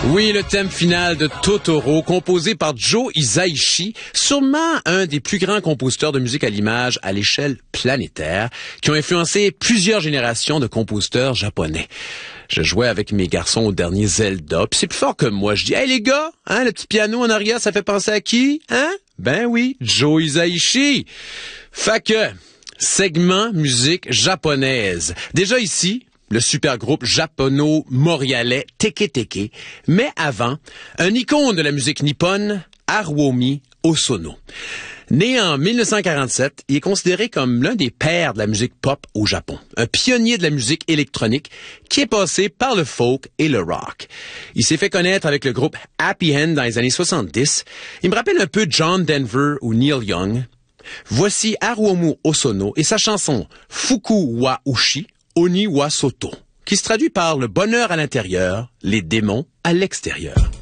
Oui, le thème final de Totoro, composé par Joe Hisaishi, sûrement un des plus grands compositeurs de musique à l'image à l'échelle planétaire, qui ont influencé plusieurs générations de compositeurs japonais. Je jouais avec mes garçons au dernier Zelda, puis c'est plus fort que moi. Je dis, hey les gars, le petit piano en arrière, ça fait penser à qui? Ben oui, Joe Hisaishi. Fait que, segment musique japonaise. Déjà ici, le super groupe japono-montréalais Teke Teke, mais avant, un icône de la musique nippone, Haruomi Hosono. Né en 1947, il est considéré comme l'un des pères de la musique pop au Japon, un pionnier de la musique électronique qui est passé par le folk et le rock. Il s'est fait connaître avec le groupe Happy Hand dans les années 70. Il me rappelle un peu John Denver ou Neil Young. Voici Haruomi Hosono et sa chanson Fuku wa Ushi, Oni wa Soto, qui se traduit par le bonheur à l'intérieur, les démons à l'extérieur.